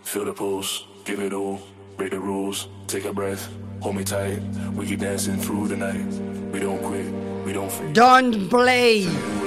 Feel the pulse, give it all, break the rules, take a breath, hold me tight. We keep dancing through the night. We don't quit, we don't fade. Don't play.